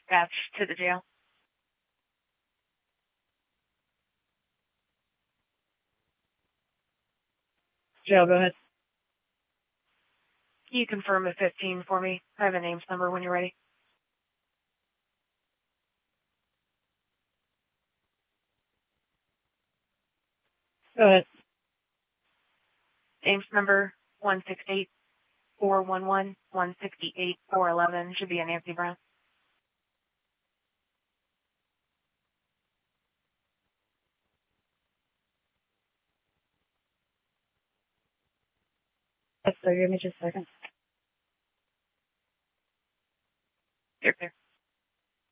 dispatch to the jail. Jail, go ahead. Can you confirm a 15 for me? I have a names number when you're ready. Go ahead. Names number 168-411-168-411 should be a Nancy Brown. Yes, sir. Give me just a second.